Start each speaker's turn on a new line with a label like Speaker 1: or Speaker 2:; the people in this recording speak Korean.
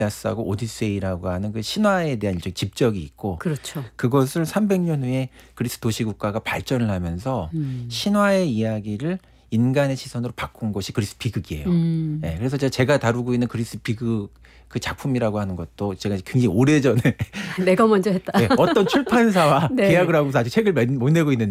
Speaker 1: 일리아스하고 오디세이라고 하는 그 신화에 대한 이제 집적이 있고
Speaker 2: 그렇죠.
Speaker 1: 그것을 300년 후에 그리스 도시국가가 발전을 하면서 신화의 이야기를 인간의 시선으로 바꾼 것이 그리스 비극이에요. 예, 그래서 제가 다루고 있는 그리스 비극 그 작품이라고 하는 것도 제가 굉장히 오래전에
Speaker 2: 내가 먼저 했다.
Speaker 1: 네, 어떤 출판사와
Speaker 2: 네.
Speaker 1: 계약을 하고서 아직 책을 못 내고 있는데